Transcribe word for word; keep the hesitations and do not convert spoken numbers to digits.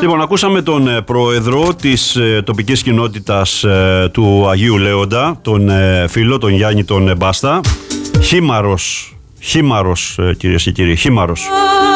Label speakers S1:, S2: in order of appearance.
S1: Λοιπόν, ακούσαμε τον ε, πρόεδρο της ε, τοπικής κοινότητας ε, του Αγίου Λέοντα, τον ε, φίλο, τον Γιάννη τον ε, Μπάστα. Χήμαρος, χήμαρος ε, κυρίες και κύριοι, χήμαρος.